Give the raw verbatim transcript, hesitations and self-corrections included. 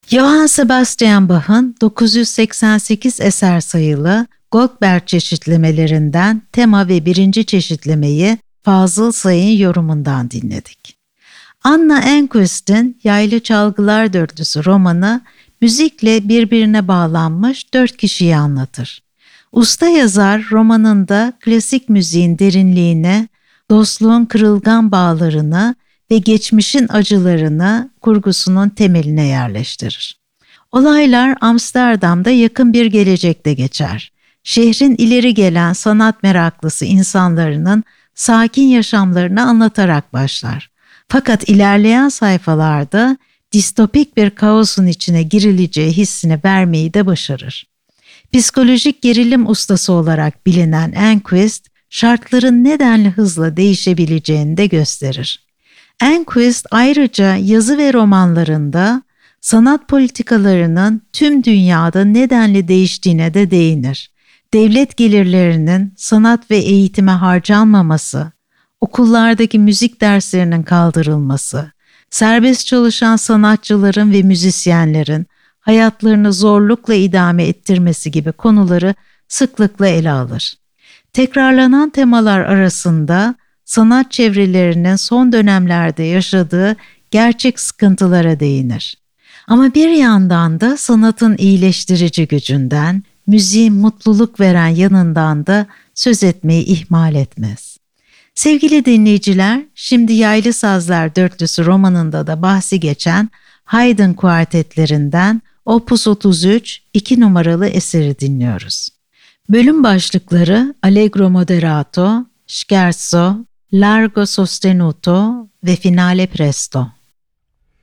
Johann Sebastian Bach'ın dokuz yüz seksen sekiz eser sayılı Goldberg çeşitlemelerinden tema ve birinci çeşitlemeyi Fazıl Say'ın yorumundan dinledik. Anna Enquist'in Yaylı Çalgılar Dörtlüsü romanı müzikle birbirine bağlanmış dört kişiyi anlatır. Usta yazar romanında klasik müziğin derinliğine, dostluğun kırılgan bağlarını ve geçmişin acılarını kurgusunun temeline yerleştirir. Olaylar Amsterdam'da yakın bir gelecekte geçer. Şehrin ileri gelen sanat meraklısı insanların sakin yaşamlarını anlatarak başlar. Fakat ilerleyen sayfalarda distopik bir kaosun içine girileceği hissini vermeyi de başarır. Psikolojik gerilim ustası olarak bilinen Enquist, şartların nedenli hızla değişebileceğini de gösterir. Enquist ayrıca yazı ve romanlarında sanat politikalarının tüm dünyada nedenli değiştiğine de değinir. Devlet gelirlerinin sanat ve eğitime harcanmaması, okullardaki müzik derslerinin kaldırılması, serbest çalışan sanatçıların ve müzisyenlerin hayatlarını zorlukla idame ettirmesi gibi konuları sıklıkla ele alır. Tekrarlanan temalar arasında sanat çevrelerinin son dönemlerde yaşadığı gerçek sıkıntılara değinir. Ama bir yandan da sanatın iyileştirici gücünden, müziğin mutluluk veren yanından da söz etmeyi ihmal etmez. Sevgili dinleyiciler, şimdi Yaylı Sazlar Dörtlüsü romanında da bahsi geçen Haydn kuartetlerinden Opus otuz üç iki numaralı eseri dinliyoruz. Bölüm başlıkları Allegro moderato, Scherzo, Largo sostenuto ve Finale presto.